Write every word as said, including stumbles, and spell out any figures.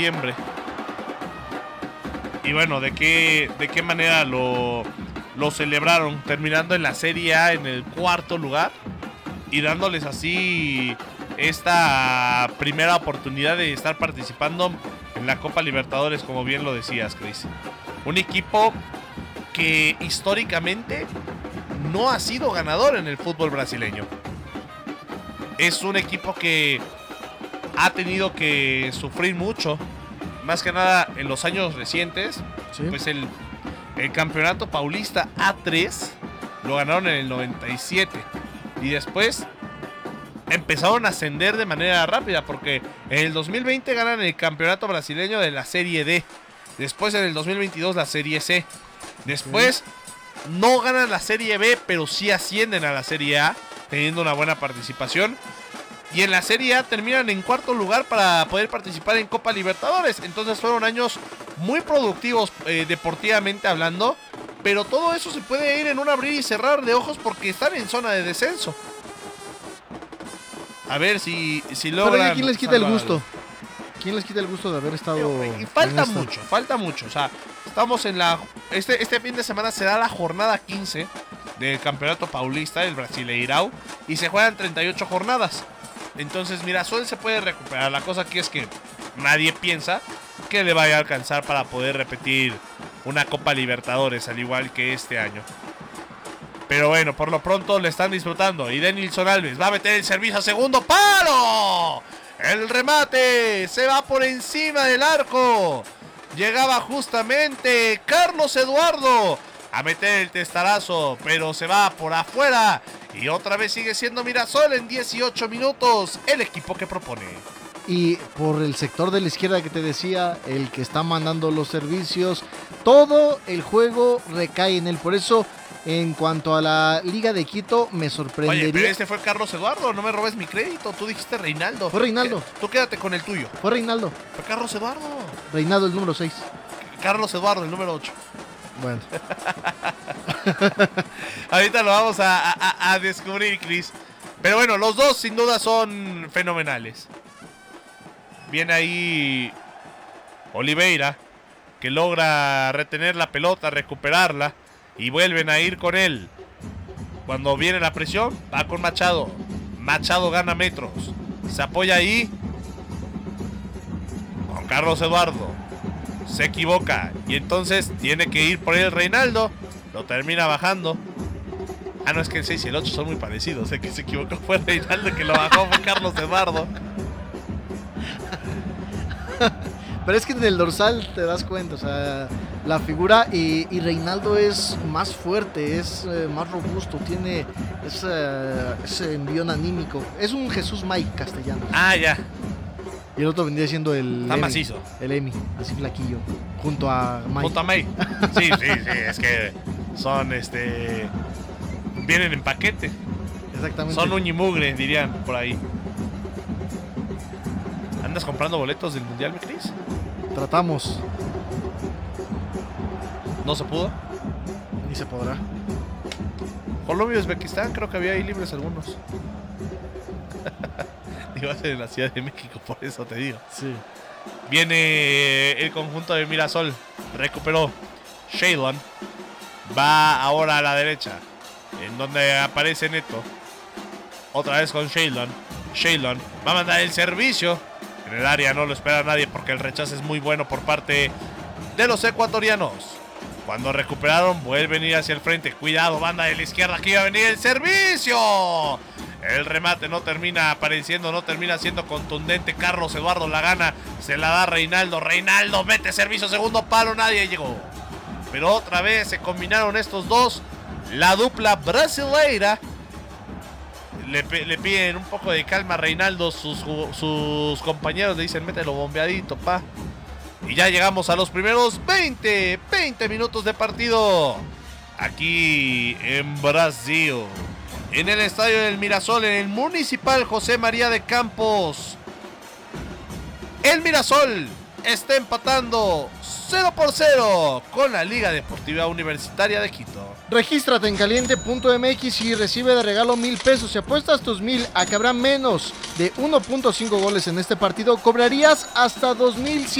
noviembre. Y bueno, ¿de qué, de qué manera lo, lo celebraron? Terminando en la Serie A en el cuarto lugar y dándoles así esta primera oportunidad de estar participando en la Copa Libertadores, como bien lo decías, Chris. Un equipo que históricamente no ha sido ganador en el fútbol brasileño. Es un equipo que ha tenido que sufrir mucho, más que nada en los años recientes. Sí. Pues el, el campeonato paulista A tres lo ganaron en el noventa y siete y después empezaron a ascender de manera rápida, porque en el dos mil veinte ganan el campeonato brasileño de la Serie D, después en el dos mil veintidós la Serie C, después sí. no ganan la Serie B, pero sí ascienden a la Serie A, teniendo una buena participación. Y en la Serie A terminan en cuarto lugar para poder participar en Copa Libertadores. Entonces fueron años muy productivos eh, deportivamente hablando. Pero todo eso se puede ir en un abrir y cerrar de ojos porque están en zona de descenso. A ver si, si logran... Pero ¿quién les quita el gusto? ¿Quién les quita el gusto de haber estado...? Y falta mucho, falta mucho. O sea, estamos en la... Este, este fin de semana será la jornada quince del Campeonato Paulista, del Brasileirão. Y se juegan treinta y ocho jornadas. Entonces Mirasol se puede recuperar. La cosa aquí es que nadie piensa que le vaya a alcanzar para poder repetir una Copa Libertadores, al igual que este año. Pero bueno, por lo pronto le están disfrutando. Y Denilson Alves va a meter el servicio a segundo palo. El remate se va por encima del arco. Llegaba justamente Carlos Eduardo a meter el testarazo, pero se va por afuera. Y otra vez sigue siendo Mirasol en dieciocho minutos, el equipo que propone. Y por el sector de la izquierda que te decía, el que está mandando los servicios, todo el juego recae en él. Por eso, en cuanto a la Liga de Quito, me sorprendería. Oye, pero este fue Carlos Eduardo, no me robes mi crédito. Tú dijiste Reinaldo. Fue Reinaldo. Tú quédate con el tuyo. Fue Reinaldo. Fue Carlos Eduardo. Reinaldo, el número seis. Carlos Eduardo, el número ocho. Bueno. Ahorita lo vamos a, a, a descubrir, Chris. Pero bueno, los dos sin duda son fenomenales. Viene ahí Oliveira, que logra retener la pelota, recuperarla. Y vuelven a ir con él. Cuando viene la presión, va con Machado. Machado gana metros. Se apoya ahí con Carlos Eduardo. Se equivoca y entonces tiene que ir por él Reinaldo. Lo termina bajando. Ah, no, es que el seis y el ocho son muy parecidos. El que se equivocó fue Reinaldo, que lo bajó fue Carlos Eduardo. Pero es que en el dorsal te das cuenta, o sea, la figura y, y Reinaldo es más fuerte, es eh, más robusto, tiene ese, ese envión anímico. Es un Jesús Mike castellano. Ah, ya. Y el otro vendría siendo el Está Emi, macizo. El Emi, así flaquillo, junto a Mike. Junto a May. Sí, sí, sí, es que son, este... vienen en paquete. Exactamente. Son uñimugre, dirían por ahí. ¿Andas comprando boletos del Mundial, mi Cris? Tratamos. ¿No se pudo? Ni se podrá. Colombia y Uzbekistán, creo que había ahí libres algunos. Iba a ser en la Ciudad de México, por eso te digo. Sí. Viene el conjunto de Mirasol. Recuperó Shaylon. Va ahora a la derecha, en donde aparece Neto. Otra vez con Shaylon. Shaylon va a mandar el servicio. En el área no lo espera nadie porque el rechazo es muy bueno por parte de los ecuatorianos. Cuando recuperaron, vuelven a ir hacia el frente. Cuidado, banda de la izquierda, aquí va a venir el servicio. El remate no termina apareciendo, no termina siendo contundente. Carlos Eduardo la gana, se la da Reinaldo. Reinaldo mete servicio, segundo palo, nadie llegó. Pero otra vez se combinaron estos dos, la dupla brasileira. Le, le piden un poco de calma a Reinaldo, sus, sus compañeros le dicen mételo bombeadito, pa. Y ya llegamos a los primeros veinte, veinte minutos de partido. Aquí en Brasil, en el estadio del Mirasol, en el Municipal José María de Campos. El Mirasol está empatando cero por cero con la Liga Deportiva Universitaria de Quito. Regístrate en caliente punto m x y recibe de regalo mil pesos. Si apuestas tus mil a que habrá menos de uno punto cinco goles en este partido, cobrarías hasta dos mil cien.